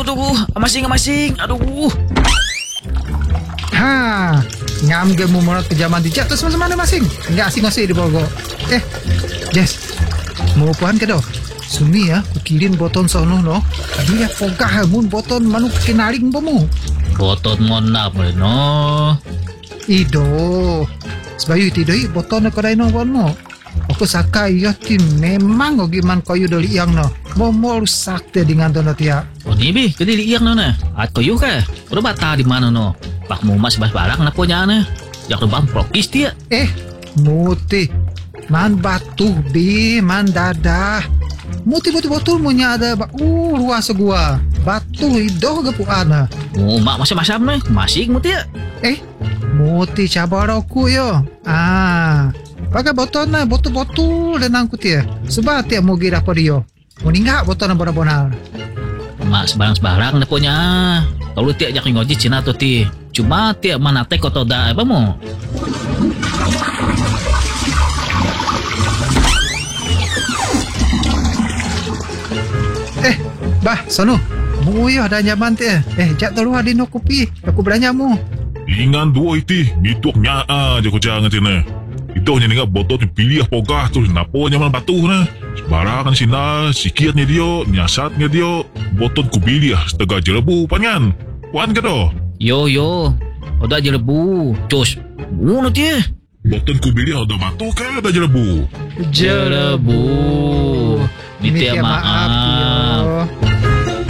Aduh, masing. Aduh. Ha, ngam ge mu morat kejaman dijak terus mana masing. Enggak asing-asing di Bogor. Jess. Mau puan ke do? Suni ya, kukirin boton sono no. Dia fogah mun boton manuk kenaling bomu. Boton mona no. Ido. Sebayu tidoi boton ko dai no bono. Aku sakai ya tim memang ogiman koyu doli yang no. Momo rusak te dengan dono tia. Oh ni bi, kedili iang no na. At koyu ka. Udah bata di mana no? Pak mu mas barang na po niya na. Jak bang prokis dia. Muti. Man batu bi, man dadah. Muti betul mo nya ada luas gua. Batu ido ga puana. Mak masam-masam na. Masing muti ya. Muti cabar aku yo. Pakai botol na, botol dan angkut ya. Sebab tiap mau gira apa dia. Meninggal botol na bonar-bonar. Mak sebarang na po niya. Kalau tiap jak ngoji Cina tu ti. Cuma tiap mana tek atau dah apa mo? Bah, sono. Buyo ada nyaman teh. Jak telu ada no kopi. Aku beranyamu. Ingan dua iti, mituk nya aja ko jangan tina. Itu hanya nengah botol pilih pogah tu napo nyaman batu na. Sembarangan sina, sikitnya dia, nyasatnya dia, botol ku pilih setengah jelebu pangan. Puan ke do? Yo, udah jelebu. Cus, mana dia? Botol ku pilih ada batu ke ada jelebu? Jelebu. Minta maaf.